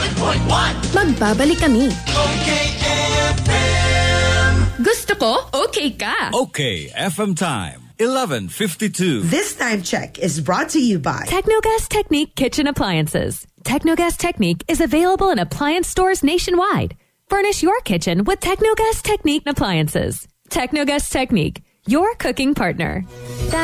Magbabalik kami. Okay FM. Gusto ko, okay ka. Okay FM time, 11:52. This time check is brought to you by Technogas Technique Kitchen Appliances. Technogas Technique is available in appliance stores nationwide. Furnish your kitchen with Technogas Technique appliances. Technogas Technique, your cooking partner.